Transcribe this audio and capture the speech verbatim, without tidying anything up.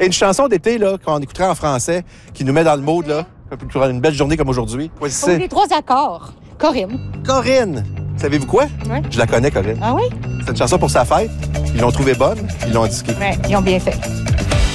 Et une chanson d'été, là, qu'on écouterait en français, qui nous met dans le mood, là, pour une belle journée comme aujourd'hui. Choisissez. Les trois accords. Corinne. Corinne! Savez-vous quoi? Oui. Je la connais, Corinne. Ah oui? C'est une chanson pour sa fête. Ils l'ont trouvée bonne, ils l'ont disquée. Oui, ils ont bien fait.